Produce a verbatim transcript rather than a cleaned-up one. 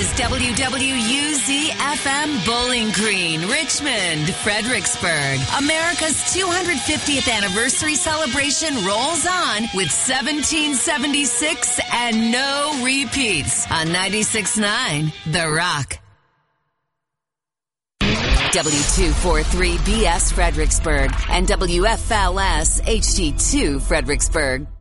is W W U Z F M Bowling Green, Richmond, Fredericksburg. America's two hundred fiftieth anniversary celebration rolls on with seventeen seventy-six and no repeats on ninety-six point nine The Rock. W two forty-three B S Fredericksburg and W F L S H D two Fredericksburg.